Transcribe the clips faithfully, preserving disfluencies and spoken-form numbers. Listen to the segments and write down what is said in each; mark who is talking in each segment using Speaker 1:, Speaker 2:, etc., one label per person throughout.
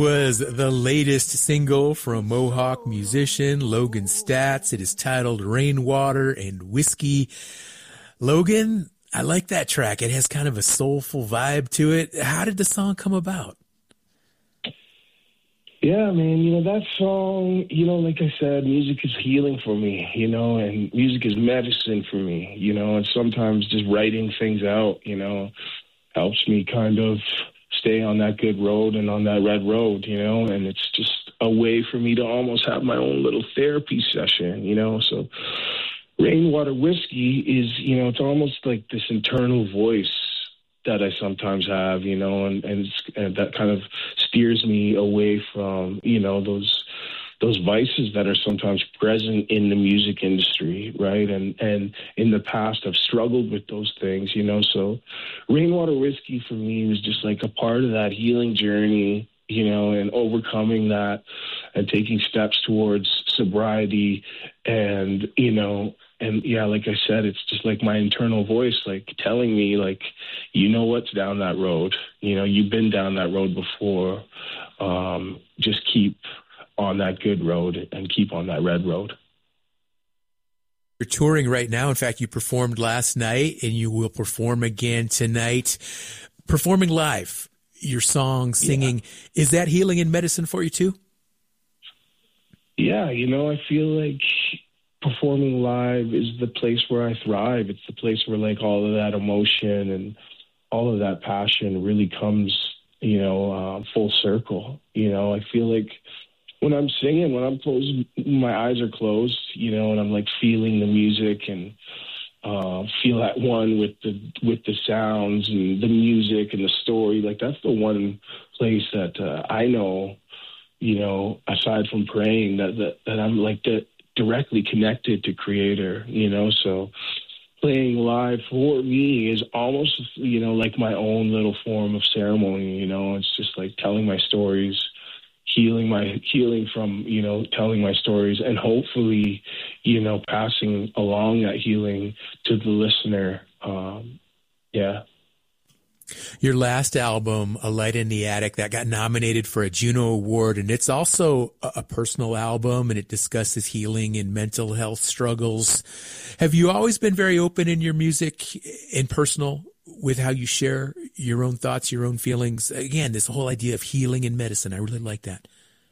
Speaker 1: Was the latest single from Mohawk musician Logan Staats. It is titled Rainwater and Whiskey. Logan, I like that track. It has kind of a soulful vibe to it. How did the song come about?
Speaker 2: Yeah, man, you know, that song, you know, like I said, music is healing for me, you know, and music is medicine for me, you know, and sometimes just writing things out, you know, helps me kind of stay on that good road and on that red road, you know, and it's just a way for me to almost have my own little therapy session, you know. So Rainwater Whiskey is, you know, it's almost like this internal voice that I sometimes have, you know, and, and, it's, and that kind of steers me away from, you know, those those vices that are sometimes present in the music industry, right? And and in the past, I've struggled with those things, you know. So Rainwater Whiskey for me was just like a part of that healing journey, you know, and overcoming that and taking steps towards sobriety and, you know, and yeah, like I said, it's just like my internal voice, like telling me, like, you know what's down that road. You know, you've been down that road before. Um, just keep on that good road and keep on that red road.
Speaker 1: You're touring right now. In fact, you performed last night and you will perform again tonight. Performing live, your song, singing, yeah. Is that healing and medicine for you too?
Speaker 2: Yeah, you know, I feel like performing live is the place where I thrive. It's the place where like all of that emotion and all of that passion really comes, you know, uh, full circle. You know, I feel like when I'm singing, when I'm closed, my eyes are closed, you know, and I'm like feeling the music and uh, feel at one with the with the sounds and the music and the story. Like that's the one place that uh, I know, you know, aside from praying, that that, that I'm like the, directly connected to Creator, you know. So playing live for me is almost, you know, like my own little form of ceremony. You know, it's just like telling my stories. Healing my healing from, you know, telling my stories and hopefully, you know, passing along that healing to the listener. Um, yeah.
Speaker 1: Your last album, A Light in the Attic, that got nominated for a Juno Award, and it's also a, a personal album, and it discusses healing and mental health struggles. Have you always been very open in your music and personal with how you share your own thoughts, your own feelings? Again, this whole idea of healing and medicine, I really like that.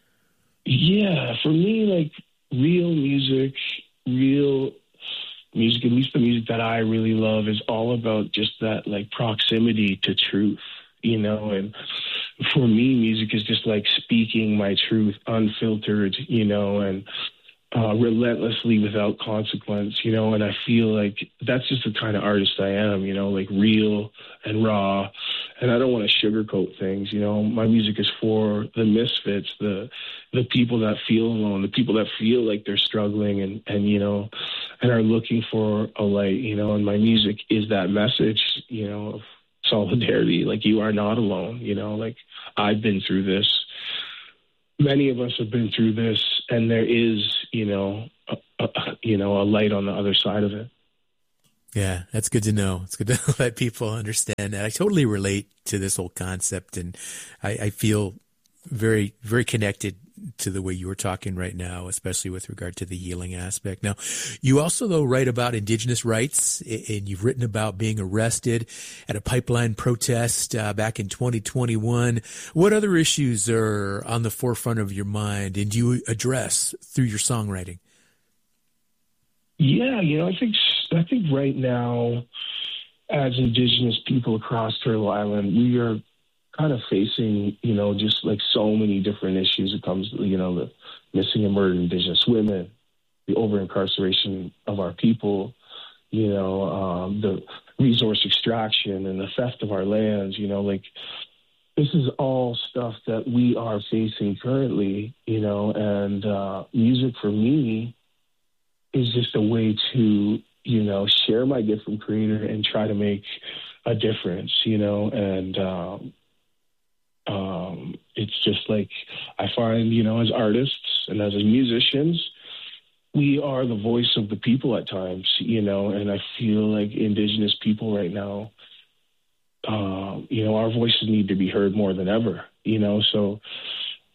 Speaker 2: Yeah, for me, like real music, real music, at least the music that I really love, is all about just that like proximity to truth, you know. And for me, music is just like speaking my truth unfiltered, you know, and uh, relentlessly without consequence, you know. And I feel like that's just the kind of artist I am, you know, like real and raw. And I don't want to sugarcoat things, you know. My music is for the misfits, the the people that feel alone, the people that feel like they're struggling and, and you know, and are looking for a light, you know. And my music is that message, you know, of solidarity. Like, you are not alone, you know. Like, I've been through this. Many of us have been through this, and there is, you know, a, a, you know, a light on the other side of it.
Speaker 1: Yeah, that's good to know. It's good to let people understand that. I totally relate to this whole concept, and I, I feel very, very connected to the way you were talking right now, especially with regard to the healing aspect. Now, you also, though, write about Indigenous rights, and you've written about being arrested at a pipeline protest uh, back in twenty twenty-one. What other issues are on the forefront of your mind, and do you address through your songwriting?
Speaker 2: Yeah, you know, I think I think right now, as Indigenous people across Turtle Island, we are kind of facing, you know, just like so many different issues. It comes, you know, the missing and murdered Indigenous women, the over-incarceration of our people, you know, um, the resource extraction and the theft of our lands, you know, like this is all stuff that we are facing currently, you know, and uh, music for me is just a way to, you know, share my gift from Creator and try to make a difference, you know, and um, um, it's just like I find, you know, as artists and as musicians, we are the voice of the people at times, you know, and I feel like Indigenous people right now, um, you know, our voices need to be heard more than ever, you know, so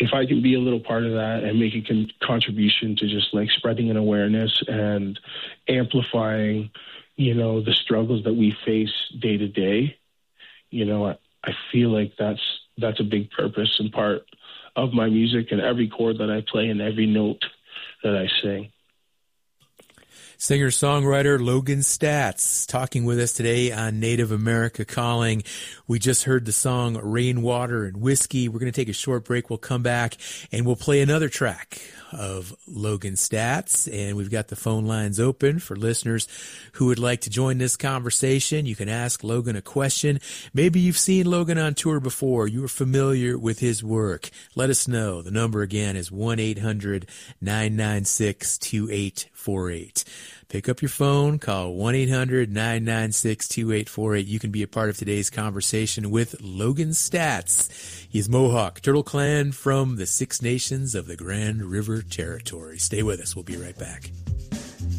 Speaker 2: if I can be a little part of that and make a con- contribution to just like spreading an awareness and amplifying, you know, the struggles that we face day to day, you know, I, I feel like that's that's a big purpose and part of my music and every chord that I play and every note that I sing.
Speaker 1: Singer-songwriter Logan Staats talking with us today on Native America Calling. We just heard the song Rainwater and Whiskey. We're going to take a short break. We'll come back and we'll play another track of Logan Staats. And we've got the phone lines open for listeners who would like to join this conversation. You can ask Logan a question. Maybe you've seen Logan on tour before. You are familiar with his work. Let us know. The number again is one eight hundred nine nine six two eight four eight. Pick up your phone, call one eight hundred nine nine six two eight four eight. You can be a part of today's conversation with Logan Staats. He's Mohawk Turtle Clan from the Six Nations of the Grand River Territory. Stay with us. We'll be right back.